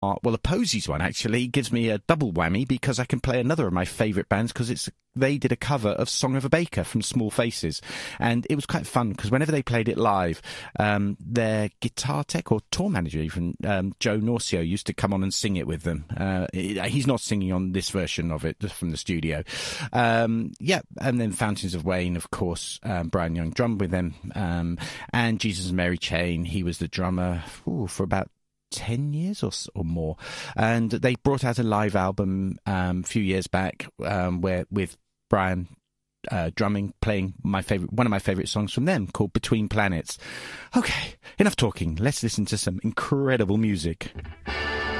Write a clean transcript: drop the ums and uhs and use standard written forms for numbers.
Well, the Posies one actually gives me a double whammy because I can play another of my favourite bands because they did a cover of Song of a Baker from Small Faces, and it was quite fun because whenever they played it live, their guitar tech or tour manager, even Joe Norcio, used to come on and sing it with them. He's not singing on this version of it just from the studio. And then Fountains of Wayne, of course, Brian Young drummed with them, and Jesus and Mary Chain, he was the drummer for about 10 years or more, and they brought out a live album a few years back where with Brian drumming, playing one of my favorite songs from them called Between Planets. Okay, enough talking, let's listen to some incredible music.